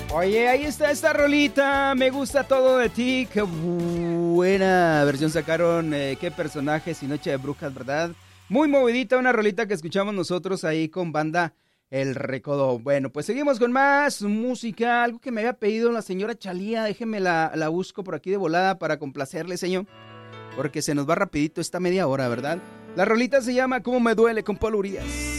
Oye, ahí está esta rolita, me gusta todo de ti, qué buena versión sacaron, qué personajes y Noche de Brujas, ¿verdad? Muy movidita, una rolita que escuchamos nosotros ahí con banda El Recodo. Bueno, pues seguimos con más música, algo que me había pedido la señora Chalía, déjeme la busco por aquí de volada para complacerle, señor, porque se nos va rapidito esta media hora, ¿verdad? La rolita se llama Cómo me duele con Paul Urias.